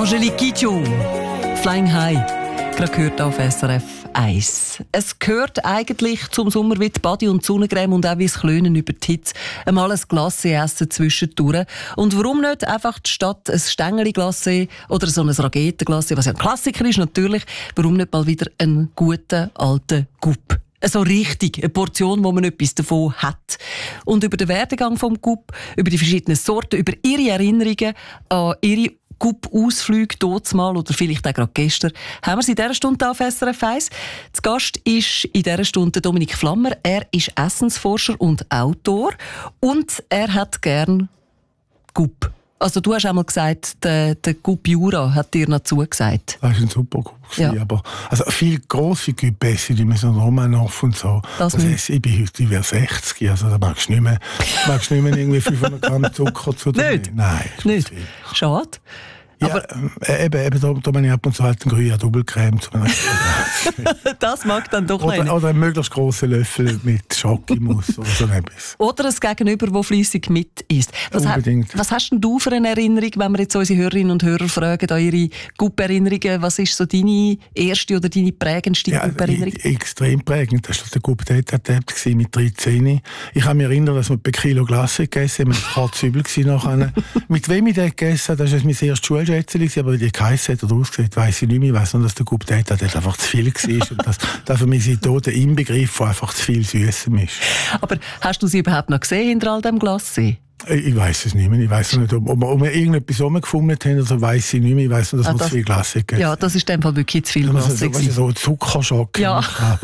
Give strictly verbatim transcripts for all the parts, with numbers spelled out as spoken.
Angelique Kidjo, Flying High, gerade gehört auf S R F eins. Es gehört eigentlich zum Sommer wie die Body- und Sonnencreme und auch wie das Klönen über die Hitze. Einmal ein Glacé essen zwischendurch. Und warum nicht einfach die Stadt ein Stängeli-Glacé oder so ein Raketenglacé, was ja ein Klassiker ist natürlich, warum nicht mal wieder einen guten alten Gup? So richtig, eine Portion, wo man etwas davon hat. Und über den Werdegang vom Gup, über die verschiedenen Sorten, über ihre Erinnerungen an ihre Gup-Ausflüge mal oder vielleicht auch gerade gestern, haben wir sie in dieser Stunde auf S R F eins. Zu Gast ist in dieser Stunde Dominik Flammer. Er ist Essensforscher und Autor und er hat gern Gup. Also du hast einmal gesagt, der, der Gup Jura hat dir noch zugesagt. Das war ein super Gup. Ja. Aber also viel grosse Gup essen, die müssen Romanov und so. Das das heißt, ich bin heute über sechzig, also da magst du nicht mehr, magst nicht mehr irgendwie fünfhundert Gramm Zucker zu dir. Nicht? Nein. Nicht? Schade. Ja, aber äh, eben, eben da, da bin ich ab und zu halt einen grünen Doppelcreme zu Das mag dann doch oder, nicht. Oder einen möglichst grossen Löffel mit Schokimus oder so etwas. Oder ein Gegenüber, das fleissig mit isst. Was, ha- was hast denn du für eine Erinnerung, wenn wir jetzt unsere Hörerinnen und Hörer fragen, an ihre Gup-Erinnerungen? Was ist so deine erste oder deine prägendste ja, Gup-Erinnerung? Extrem prägend. Das war der Gup Detail mit dreizehn. Ich kann mich erinnern, dass wir ein Kilo Glasse gegessen haben. Es war übel nachher. Mit wem ich das gegessen habe, das war mein erstes Schulschätzchen, aber wie die geheissen hat oder ausgesehen, weiss ich nicht mehr. Ich weiss nur, dass der Gup Detail einfach zu viel war. Und dass, dass für mich seitdem der Inbegriff von einfach zu viel Süßem ist. Aber hast du sie überhaupt noch gesehen hinter all dem Glasse? Ich weiss es nicht mehr. Ich weiss nicht, ob, ob, ob wir irgendetwas rumgefunden haben, also weiss ich nicht mehr. Ich weiss nur, dass ah, wir das, zu viel Glasse gegeben haben. Ja, das ist in dem Fall wirklich zu viel Glasse. So, so, so ein Zuckerschock. Ja.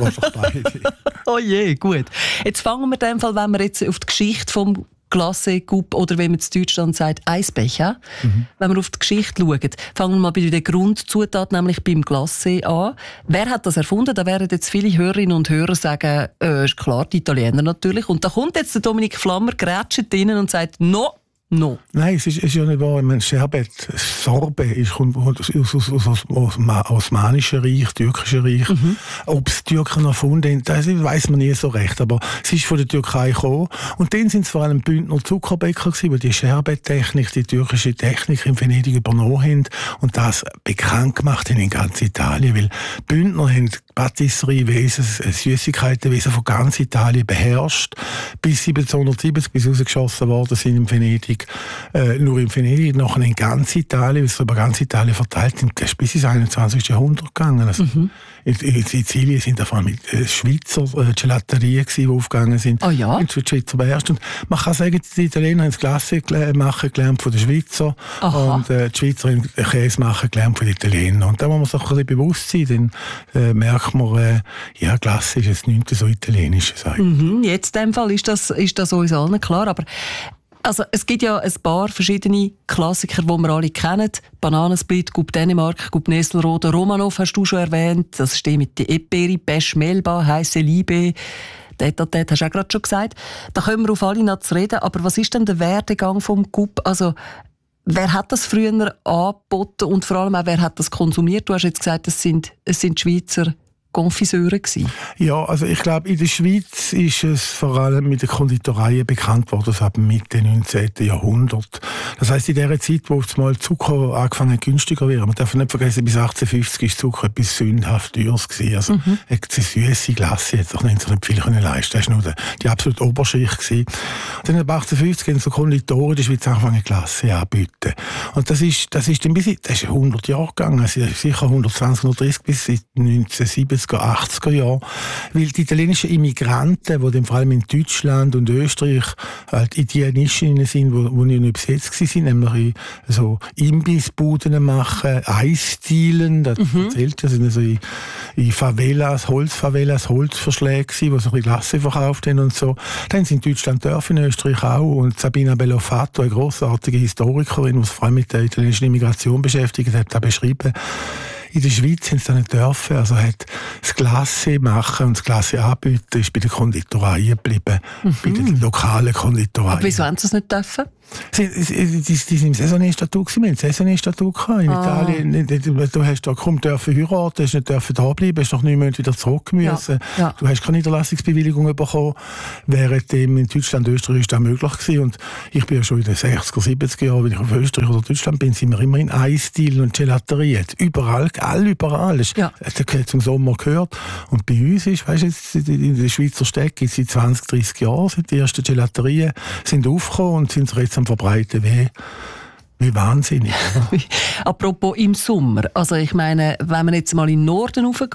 Oh je, gut. Jetzt fangen wir in dem Fall, wenn wir jetzt auf die Geschichte vom Glacé, Gup oder wie man in Deutschland sagt, Eisbecher. Mhm. Wenn wir auf die Geschichte schauen, fangen wir mal bei der Grundzutat, nämlich beim Glacé an. Wer hat das erfunden? Da werden jetzt viele Hörerinnen und Hörer sagen, äh, ist klar, die Italiener natürlich. Und da kommt jetzt der Dominik Flammer, grätscht rein und sagt, no, no. Nein, es ist, es ist ja nicht wahr. Ich meine, Sherbet, Sorbe, ist, kommt aus, aus, aus, aus, aus dem Osmanischen Reich, Türkischen Reich. Mhm. Ob es die Türken erfunden haben, das weiss man nie so recht. Aber es ist von der Türkei gekommen. Und dann sind es vor allem Bündner Zuckerbäcker gewesen, die die Sherbet-Technik, die türkische Technik in Venedig übernommen haben und das bekannt gemacht haben in ganz Italien. Weil Bündner haben Patisserie-Wesen, Süßigkeitenwesen von ganz Italien beherrscht. Bis siebzehnhundertsiebzig, bis rausgeschossen worden sind in Venedig. Äh, nur in Venedig, nachher in ganz Italien, weil es über ganz Italien verteilt sind, das ist bis ins einundzwanzigsten Jahrhundert gegangen. Also mhm. in, in Sizilien sind da vor allem mit äh, Schweizer äh, Gelaterien gewesen, die aufgegangen sind. Oh ja? Und die Schweizer beherrscht. Und man kann sagen, die Italiener haben das Glasse machen gelernt von den Schweizer. Aha. Und äh, die Schweizer haben Käse machen gelernt von den Italienern. Und da muss man sich ein bisschen bewusst sein, dann äh, merkt man, äh, ja, Glasse ist jetzt nichts so Italienisches. Mhm. Jetzt in dem Fall ist das, ist das uns allen klar, aber also, es gibt ja ein paar verschiedene Klassiker, die wir alle kennen. Bananensplit, Gup Dänemark, Gup Nesselrode, Romanov hast du schon erwähnt. Das steht mit der Eperi, Besch Melba, Heisse Liebe. Detatet hast du auch gerade schon gesagt. Da können wir auf alle noch zu reden. Aber was ist denn der Werdegang vom Gup? Also, wer hat das früher angeboten und vor allem auch, wer hat das konsumiert? Du hast jetzt gesagt, es sind, es sind Schweizer Konfiseure gewesen. Ja, also ich glaube, in der Schweiz ist es vor allem mit den Konditoreien bekannt worden, ab Mitte neunzehnten. Jahrhundert. Das heisst, in der Zeit, wo mal Zucker angefangen günstiger wird, man darf nicht vergessen, bis achtzehnhundertfünfzig ist Zucker etwas sündhaft teures gewesen. Also mhm. eine süße Glasse hätte sich nicht, nicht viel können leisten. Das war nur die absolute Oberschicht gewesen. Und dann ab achtzehnhundertfünfzig haben so Konditoren in der Schweiz angefangen, Glasse anzubieten. Und das ist, das ist ein bisschen, das ist hundert Jahre gegangen, also sicher hundertzwanzig, hundertdreißig bis neunzehnhundertsiebzig, achtziger Jahre, weil die italienischen Immigranten, die dann vor allem in Deutschland und Österreich halt in die Nischen sind, wo, wo nicht besetzt waren, nämlich so Imbissbuden machen, Eisdielen, das mhm. erzählt, das sind so in, in Favelas, Holzfavelas, Holzverschläge gewesen, wo so ein bisschen Glasse verkauft haben und so. Dann sind in Deutschland Dörfer, in Österreich auch, und Sabina Bellofato, eine grossartige Historikerin, die sich vor allem mit der italienischen Immigration beschäftigt hat, hat beschrieben, in der Schweiz haben sie das nicht dürfen. Also hat das Glasse machen und das Glasse anbieten ist bei den Konditoreien geblieben, mhm. bei den lokalen Konditoreien. Aber wieso haben sie es nicht dürfen? Sie, die, die, die sind im Saisonierstatut, wir hatten Saisonierstatut in ah. Italien. Du hast da kaum dürfen heiraten, hast nicht dürfen da bleiben, hast nach neun Monaten wieder zurück müssen. Ja. Ja. Du hast keine Niederlassungsbewilligung bekommen, während in Deutschland, Österreich ist das möglich gewesen. Und ich bin ja schon in den sechziger, siebziger Jahren, wenn ich auf Österreich oder Deutschland bin, sind wir immer in Eisdielen und Gelaterien. Überall, all überall. Das ja. hat zum Sommer gehört. Und bei uns ist, weißt du, in den Schweizer Städten gibt es seit zwanzig, dreissig Jahren, sind die ersten Gelaterien sind aufgekommen und sind jetzt am Verbreiten wie, wie wahnsinnig. Apropos im Sommer, also ich meine, wenn man jetzt mal in den Norden raufgeht,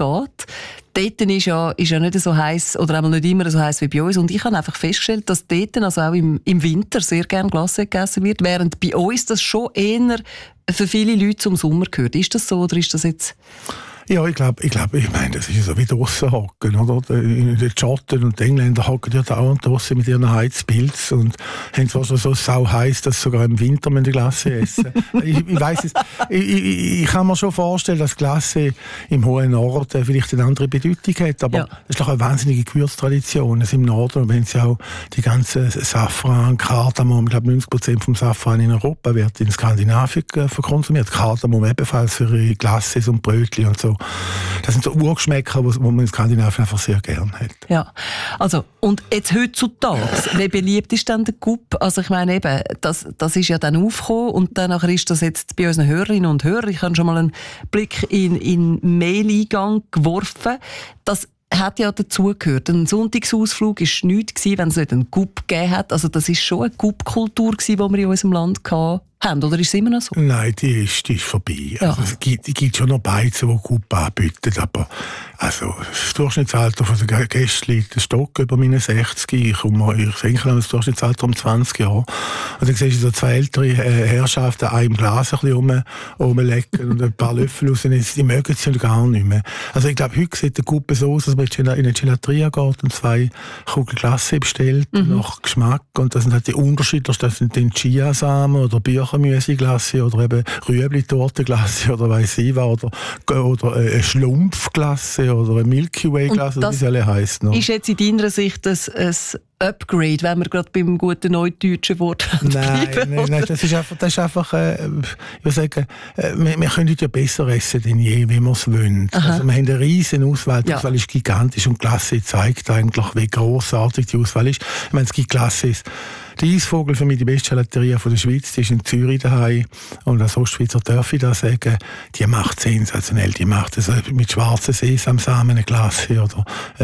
dort ist ja, ist ja nicht so heiß oder einmal nicht immer so heiß wie bei uns. Und ich habe einfach festgestellt, dass dort, also auch im, im Winter, sehr gerne Glasse gegessen wird, während bei uns das schon eher für viele Leute zum Sommer gehört. Ist das so oder ist das jetzt... Ja, ich glaube, ich, glaub, ich meine, das ist so wie draussen hocken, oder? In den Schotten und die Engländer hocken ja dauernd draussen mit ihren Heizpilz und haben zwar schon so sau heiß, dass sie sogar im Winter die Glasse essen. ich ich weiss es, ich, ich, ich kann mir schon vorstellen, dass Glasse im hohen Norden vielleicht eine andere Bedeutung hat, aber ja. das ist doch eine wahnsinnige Gewürztradition. Also im Norden, wenn sie auch die ganzen Safran, Kardamom, ich glaube neunzig Prozent vom Safran in Europa wird in Skandinavien verkonsumiert. Kardamom ebenfalls für ihre Glasses und Brötchen und so. Das sind so Urgeschmäcker, die man in Skandinavien einfach sehr gerne hat. Ja, also und jetzt heutzutage, wie beliebt ist denn der Gup? Also ich meine eben, das, das ist ja dann aufgekommen und danach ist das jetzt bei unseren Hörerinnen und Hörern, ich habe schon mal einen Blick in in Mail-Eingang geworfen, das hat ja dazugehört. Ein Sonntagsausflug war nichts, wenn es nicht einen Gup gegeben hat. Also das war schon eine Gup-Kultur, die wir in unserem Land hatten. Haben, oder ist es immer noch so? Nein, die ist, die ist vorbei. Ja. Also, es gibt, es gibt schon noch Beizen, die Gup anbieten, aber also, das Durchschnittsalter der Gäste liegt ein Stock über meine sechzig. Ich, komme, ich denke an das Durchschnittsalter um zwanzig Jahre. Und dann siehst du so zwei ältere äh, Herrschaften an einem Glas ein bisschen rum, rumlecken und ein paar Löffel rausnehmen. Die mögen es ja gar nicht mehr. Also ich glaube, heute sieht der Gup so aus, dass man in eine Gelateria geht und zwei Kugeln Glasse bestellt, mhm. nach Geschmack. Und das sind halt die Unterschiede. Das sind den Chiasamen oder Birchenmüsli-Glasse oder eben Rüebli-Torte-Glasse oder weiss ich was. Oder, oder eine Schlumpfglasse oder eine Milky Way-Glasse, wie sie alle heissen. Ist jetzt in deiner Sicht ein, ein Upgrade, wenn wir gerade beim guten neudeutschen Wort Nein, nein, nein, das ist einfach, das ist einfach äh, ich würde sagen, äh, wir, wir können heute ja besser essen denn je, wie wir es wollen. Also wir haben eine riesen Auswahl, die ja. Auswahl ist gigantisch und die Glasse zeigt eigentlich, wie grossartig die Auswahl ist. Ich meine, es gibt Glasses. Der Eisvogel, für mich die beste Gelateria von der Schweiz, die ist in Zürich daheim. Und als Ostschweizer darf ich das sagen, die macht sensationell. Die macht es mit schwarzen Sesamsamen eine Glasse. Oder,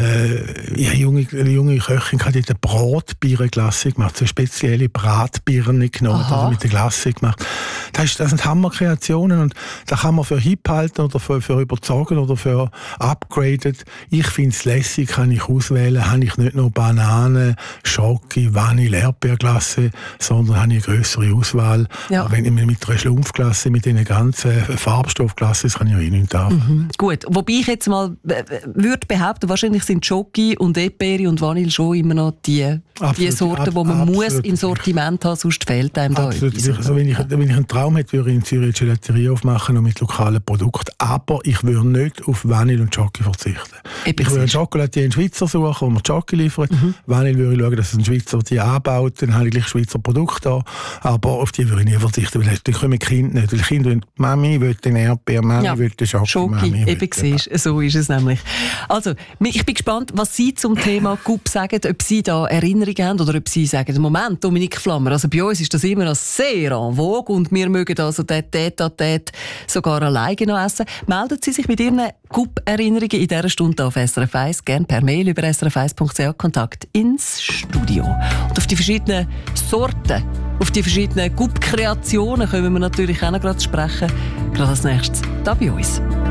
äh, ja, junge, eine junge Köchin hat die eine Bratbirnenglasse gemacht, so eine spezielle Bratbirne genommen, also mit der Glasse gemacht. Das, ist, das sind Hammerkreationen und da kann man für hip halten oder für, für überzogen oder für upgraded. Ich finde es lässig, kann ich auswählen, habe ich nicht nur Bananen, Schoki, Vanille, Erdbeer Glasse, sondern habe ich eine grössere Auswahl. Ja. Aber wenn ich mit einer Schlumpfglasse, mit diesen ganzen Farbstoffglassen, kann ich ja eh nicht anfangen. Mhm. Gut, wobei ich jetzt mal äh, würde behaupten, wahrscheinlich sind Schoki und Erdbeere und Vanille schon immer noch die, die Sorten, die man absolut muss im Sortiment haben, sonst fehlt einem da etwas. Also wenn, ich, wenn ich einen Traum hätte, würde ich in Zürich eine Gelateria aufmachen und mit lokalen Produkten. Aber ich würde nicht auf Vanille und Schoki verzichten. Eben ich würde einen Schokolatier in Schweizer suchen, wo man Schoki liefert. Mhm. Vanille würde ich schauen, dass ein Schweizer die anbaut. Dann habe ich gleich Schweizer Produkte da. Aber auf die würde ich nie verzichten, weil dann kommen die Kinder nicht. Weil die Kinder wollen, Mami will den Erdbeer, Mami ja. will den Schoki. Schoki, Mami eben siehst, so ist es nämlich. Also, ich bin gespannt, was Sie zum Thema Gup sagen, ob Sie da Erinnerungen haben oder ob Sie sagen, Moment, Dominik Flammer, also bei uns ist das immer noch sehr en vogue und wir mögen also den Tête-à-Tête sogar alleine noch essen. Melden Sie sich mit Ihren Gup-Erinnerungen in dieser Stunde auf S R F eins, gerne per Mail über s r f eins punkt c h, Kontakt ins Studio. Und auf die verschiedenen Sorten, auf die verschiedenen Gup-Kreationen können wir natürlich auch noch gerade sprechen. Gerade als nächstes da bei uns.